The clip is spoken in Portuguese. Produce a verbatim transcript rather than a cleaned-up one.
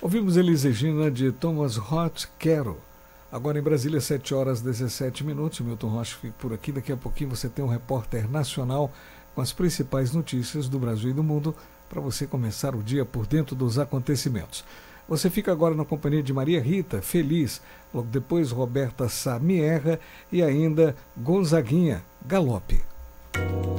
Ouvimos Elis Regina de Thomas Roth Quero. Agora em Brasília, sete horas e dezessete minutos. Milton Rocha fica por aqui. Daqui a pouquinho você tem um repórter nacional com as principais notícias do Brasil e do mundo para você começar o dia por dentro dos acontecimentos. Você fica agora na companhia de Maria Rita, Feliz, logo depois Roberta Sá Mierra e ainda Gonzaguinha, Galope.